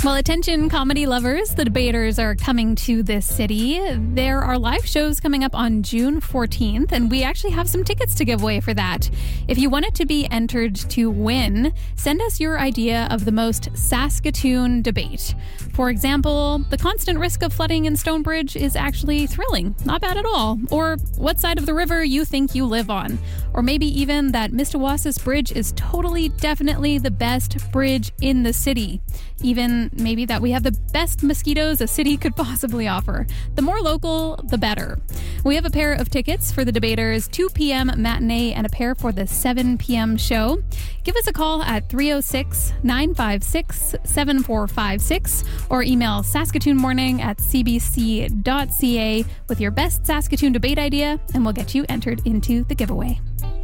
Well, attention comedy lovers, the debaters are coming to this city. There are live shows coming up on June 14th, and we actually have some tickets to give away for that. If you wanted to be entered to win, send us your idea of the most Saskatoon debate. For example, the constant risk of flooding in Stonebridge is actually thrilling, not bad at all. Or what side of the river you think you live on. Or maybe even that Mistawassus Bridge is totally, definitely the best bridge in the city. Even maybe that we have the best mosquitoes a city could possibly offer. The more local, the better. We have a pair of tickets for the debaters' 2 p.m. matinee and a pair for the 7 p.m. show. Give us a call at 306-956-7456 or email saskatoonmorning@cbc.ca with your best Saskatoon debate idea, and we'll get you entered into the giveaway.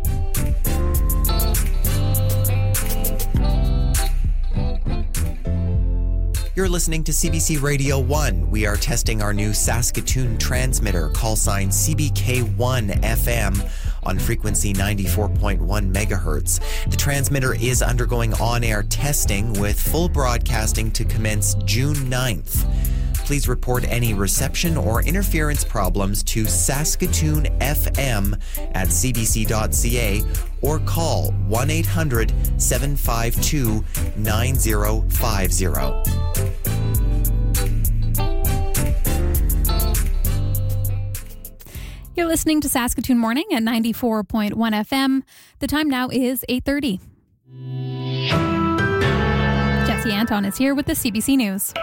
You're listening to CBC Radio 1. We are testing our new Saskatoon transmitter, call sign CBK1 FM, on frequency 94.1 megahertz. The transmitter is undergoing on-air testing with full broadcasting to commence June 9th. Please report any reception or interference problems to Saskatoon FM at cbc.ca or call 1-800-752-9050. You're listening to Saskatoon Morning at 94.1 FM. The time now is 8:30. Jesse Anton is here with the CBC News.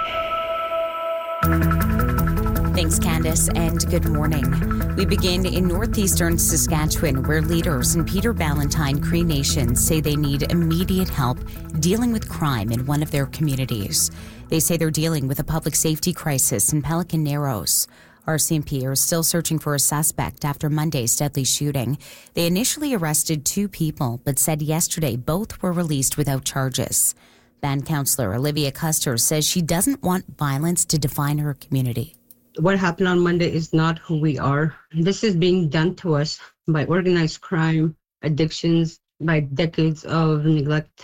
Thanks, Candace, and good morning. We begin in northeastern Saskatchewan, where leaders in Peter Ballantyne Cree Nation say they need immediate help dealing with crime in one of their communities. They say they're dealing with a public safety crisis in Pelican Narrows. RCMP are still searching for a suspect after Monday's deadly shooting. They initially arrested 2 people, but said yesterday both were released without charges. Band councillor Olivia Custer says she doesn't want violence to define her community. What happened on Monday is not who we are. This is being done to us by organized crime, addictions, by decades of neglect.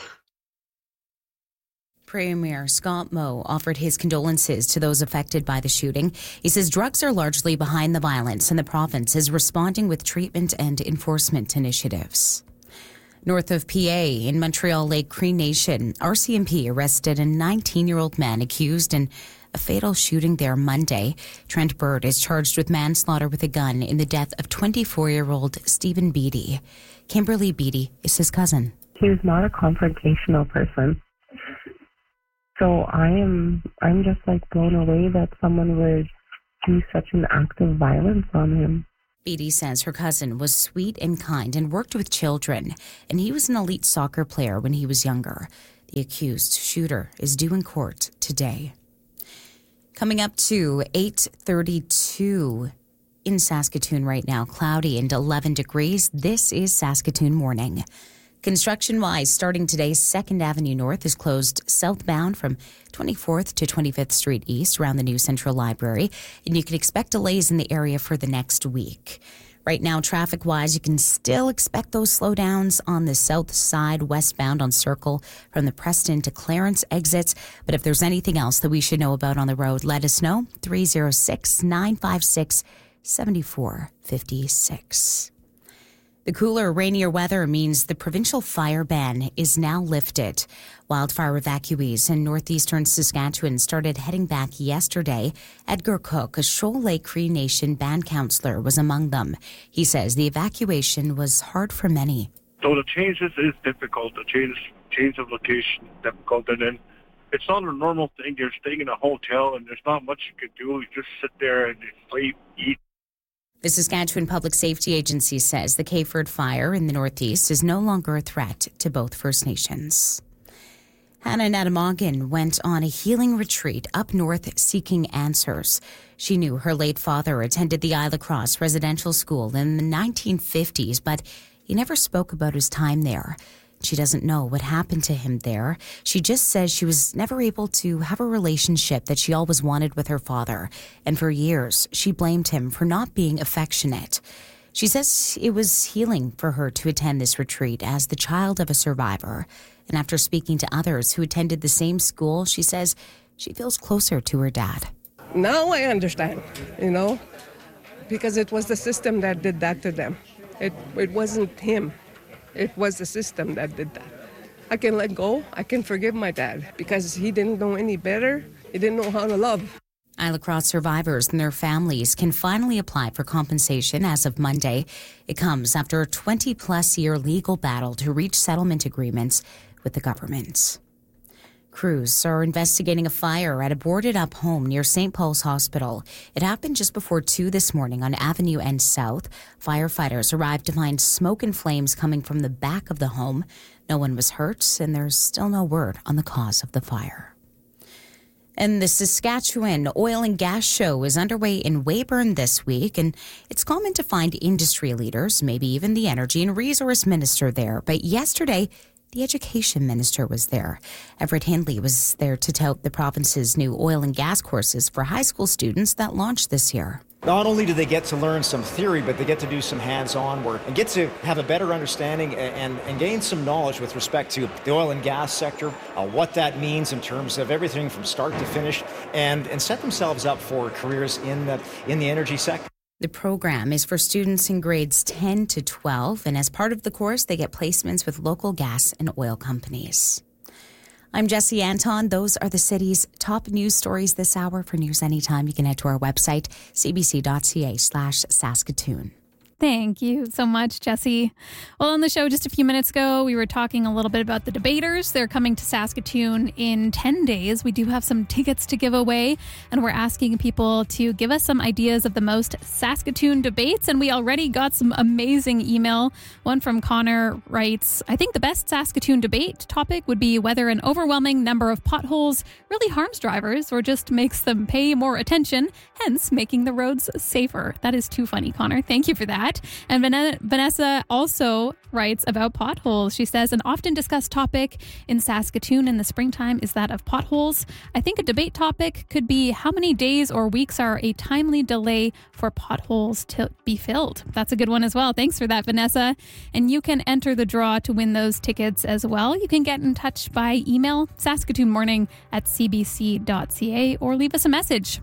Premier Scott Moe offered his condolences to those affected by the shooting. He says drugs are largely behind the violence and the province is responding with treatment and enforcement initiatives. North of PA, in Montreal Lake Cree Nation, RCMP arrested a 19-year-old man accused in a fatal shooting there Monday. Trent Bird is charged with manslaughter with a gun in the death of 24-year-old Stephen Beatty. Kimberly Beatty is his cousin. He was not a confrontational person. So I'm just blown away that someone would do such an act of violence on him. Beatty says her cousin was sweet and kind and worked with children, and he was an elite soccer player when he was younger. The accused shooter is due in court today. Coming up to 8:32 in Saskatoon right now, cloudy and 11 degrees. This is Saskatoon Morning. Construction-wise, starting today, 2nd Avenue North is closed southbound from 24th to 25th Street East around the new Central Library, and you can expect delays in the area for the next week. Right now, traffic-wise, you can still expect those slowdowns on the south side, westbound on Circle from the Preston to Clarence exits. But if there's anything else that we should know about on the road, let us know. 306-956-7456. The cooler, rainier weather means the provincial fire ban is now lifted. Wildfire evacuees in northeastern Saskatchewan started heading back yesterday. Edgar Cook, a Shoal Lake Cree Nation band councillor, was among them. He says the evacuation was hard for many. So the changes is difficult. The change of location is difficult. And then it's not a normal thing. You're staying in a hotel and there's not much you can do. You just sit there and sleep, eat. The Saskatchewan Public Safety Agency says the Kayford fire in the northeast is no longer a threat to both First Nations. Hannah Natamogan went on a healing retreat up north seeking answers. She knew her late father attended the Isla Cross Residential School in the 1950s, but he never spoke about his time there. She doesn't know what happened to him there. She just says she was never able to have a relationship that she always wanted with her father. And for years, she blamed him for not being affectionate. She says it was healing for her to attend this retreat as the child of a survivor. And after speaking to others who attended the same school, she says she feels closer to her dad. Now I understand, because it was the system that did that to them. It wasn't him. It was the system that did that. I can let go. I can forgive my dad because he didn't know any better. He didn't know how to love. Isla Cross survivors and their families can finally apply for compensation as of Monday. It comes after a 20-plus year legal battle to reach settlement agreements with the government. Crews are investigating a fire at a boarded-up home near St. Paul's Hospital. It happened just before 2 this morning on Avenue N South. Firefighters arrived to find smoke and flames coming from the back of the home. No one was hurt, and there's still no word on the cause of the fire. And the Saskatchewan Oil and Gas Show is underway in Weyburn this week, and it's common to find industry leaders, maybe even the Energy and Resource Minister there. But yesterday, the Education Minister was there. Everett Hindley was there to tout the province's new oil and gas courses for high school students that launched this year. Not only do they get to learn some theory, but they get to do some hands-on work and get to have a better understanding and gain some knowledge with respect to the oil and gas sector, what that means in terms of everything from start to finish, and set themselves up for careers in the energy sector. The program is for students in grades 10 to 12, and as part of the course, they get placements with local gas and oil companies. I'm Jessie Anton. Those are the city's top news stories this hour. For news anytime, you can head to our website, cbc.ca/Saskatoon. Thank you so much, Jessie. Well, on the show just a few minutes ago, we were talking a little bit about the debaters. They're coming to Saskatoon in 10 days. We do have some tickets to give away, and we're asking people to give us some ideas of the most Saskatoon debates, and we already got some amazing email. One from Connor writes, I think the best Saskatoon debate topic would be whether an overwhelming number of potholes really harms drivers or just makes them pay more attention, hence making the roads safer. That is too funny, Connor. Thank you for that. And Vanessa also writes about potholes. She says, an often discussed topic in Saskatoon in the springtime is that of potholes. I think a debate topic could be how many days or weeks are a timely delay for potholes to be filled. That's a good one as well. Thanks for that, Vanessa. And you can enter the draw to win those tickets as well. You can get in touch by email, saskatoonmorning@cbc.ca, or leave us a message,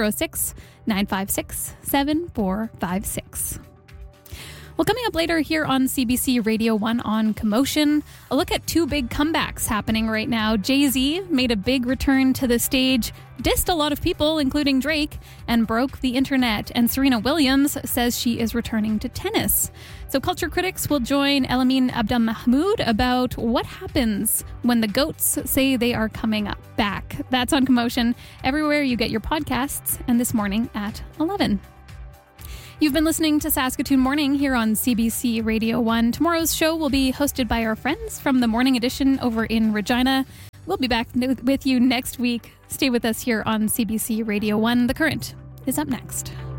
306-956-7456. Well, coming up later here on CBC Radio 1 on Commotion, a look at two big comebacks happening right now. Jay-Z made a big return to the stage, dissed a lot of people, including Drake, and broke the internet. And Serena Williams says she is returning to tennis. So culture critics will join Elamin Abdelmahmoud about what happens when the GOATs say they are coming back. That's on Commotion, everywhere you get your podcasts, and this morning at 11. You've been listening to Saskatoon Morning here on CBC Radio 1. Tomorrow's show will be hosted by our friends from the Morning Edition over in Regina. We'll be back with you next week. Stay with us here on CBC Radio 1. The Current is up next.